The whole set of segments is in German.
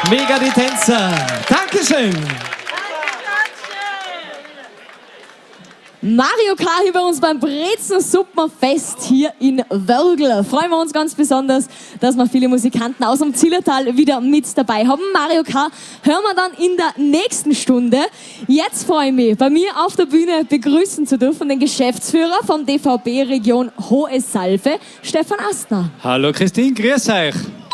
Mega die Tänzer. Dankeschön. Mario K. hier bei uns beim Brezen-Suppenfest hier in Wörgl. Freuen wir uns ganz besonders, dass wir viele Musikanten aus dem Zillertal wieder mit dabei haben. Mario K. hören wir dann in der nächsten Stunde. Jetzt freue ich mich, bei mir auf der Bühne begrüßen zu dürfen den Geschäftsführer vom DVB Region Hohe Salve, Stefan Astner. Hallo Christine, grüß euch.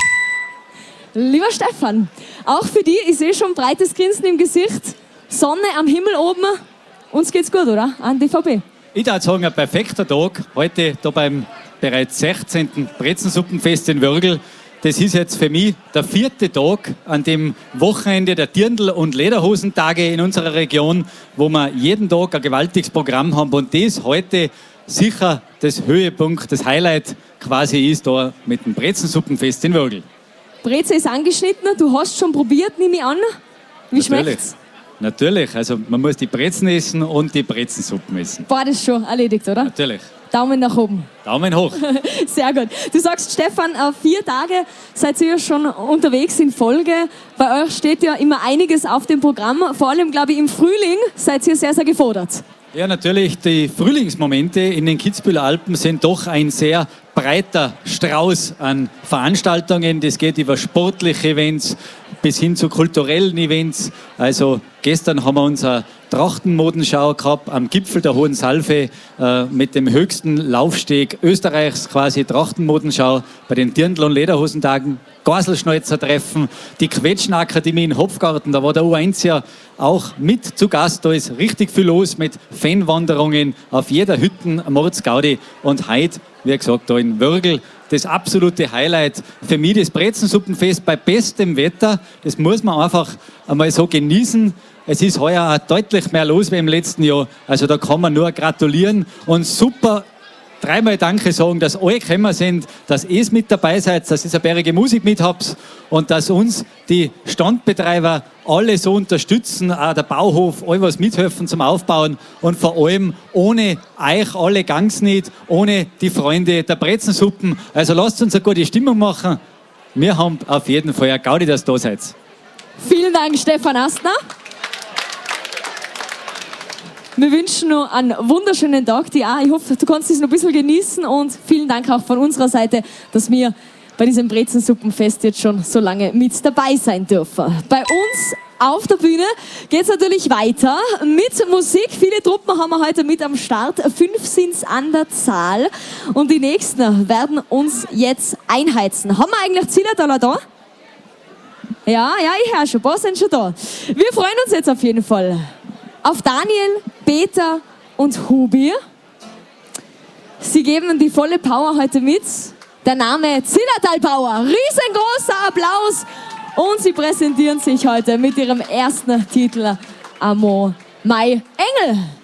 Lieber Stefan, auch für dich, ich sehe schon breites Grinsen im Gesicht, Sonne am Himmel oben. Uns geht's gut, oder? An DVB. Ich würde sagen, ein perfekter Tag. Heute da beim bereits 16. Brezensuppenfest in Wörgl. Das ist jetzt für mich der 4. Tag an dem Wochenende der Dirndl- und Lederhosentage in unserer Region, wo wir jeden Tag ein gewaltiges Programm haben. Und das heute sicher das Höhepunkt, das Highlight quasi ist da mit dem Brezensuppenfest in Wörgl. Breze ist angeschnitten, du hast schon probiert, nehme ich an. Wie schmeckt's? Natürlich, also man muss die Brezen essen und die Brezensuppen essen. Boah, das ist schon erledigt, oder? Natürlich. Daumen nach oben. Daumen hoch. Sehr gut. Du sagst, Stefan, 4 Tage seid ihr schon unterwegs in Folge. Bei euch steht ja immer einiges auf dem Programm. Vor allem, glaube ich, im Frühling seid ihr sehr, sehr gefordert. Ja, natürlich, die Frühlingsmomente in den Kitzbüheler Alpen sind doch ein sehr breiter Strauß an Veranstaltungen. Das geht über sportliche Events bis hin zu kulturellen Events. Also gestern haben wir unsere Trachtenmodenschau gehabt am Gipfel der Hohen Salve mit dem höchsten Laufsteg Österreichs, quasi Trachtenmodenschau bei den Dirndl- und Lederhosentagen. Gaselschneuzer-Treffen, die Quetschenakademie in Hopfgarten, da war der U1 ja auch mit zu Gast. Da ist richtig viel los mit Fanwanderungen auf jeder Hütten, Mordsgaudi. Und heute, wie gesagt, da in Wörgl, das absolute Highlight für mich, das Brezensuppenfest bei bestem Wetter. Das muss man einfach einmal so genießen. Es ist heuer auch deutlich mehr los wie im letzten Jahr. Also da kann man nur gratulieren und super dreimal Danke sagen, dass alle gekommen sind, dass ihr mit dabei seid, dass ihr eine bärige Musik mit habt und dass uns die Standbetreiber alle so unterstützen, auch der Bauhof, alle was mithelfen zum Aufbauen und vor allem ohne euch alle ganz nicht, ohne die Freunde der Brezensuppen. Also lasst uns eine gute Stimmung machen. Wir haben auf jeden Fall eine Gaudi, dass ihr da seid. Vielen Dank, Stefan Astner. Wir wünschen noch einen wunderschönen Tag dir auch. Ich hoffe, du kannst es noch ein bisschen genießen und vielen Dank auch von unserer Seite, dass wir bei diesem Brezensuppenfest jetzt schon so lange mit dabei sein dürfen. Bei uns auf der Bühne geht es natürlich weiter mit Musik. Viele Truppen haben wir heute mit am Start. 5 sind es an der Zahl und die nächsten werden uns jetzt einheizen. Haben wir eigentlich Zillertaler da? Ja, ich höre schon, ein paar sind schon da. Wir freuen uns jetzt auf jeden Fall auf Daniel, Peter und Hubi. Sie geben die volle Power heute mit. Der Name Zillertal Power. Riesengroßer Applaus. Und sie präsentieren sich heute mit ihrem ersten Titel Amo Mai Engel.